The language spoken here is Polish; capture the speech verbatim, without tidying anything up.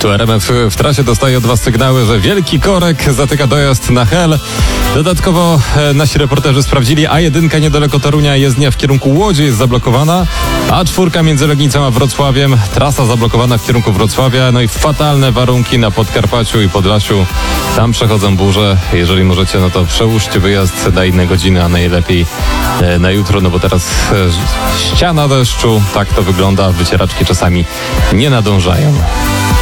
Tu R M F w trasie dostaje od Was sygnały, że wielki korek zatyka dojazd na Hel. Dodatkowo e, nasi reporterzy sprawdzili, A jeden niedaleko Torunia jezdnia w kierunku Łodzi jest zablokowana, A cztery między Legnicą a Wrocławiem, trasa zablokowana w kierunku Wrocławia, no i fatalne warunki na Podkarpaciu i Podlasiu. Tam przechodzą burze. Jeżeli możecie, no to przełóżcie wyjazd na inne godziny, a najlepiej e, na jutro, no bo teraz e, ściana deszczu, tak to wygląda, wycieraczki czasami nie nadążają.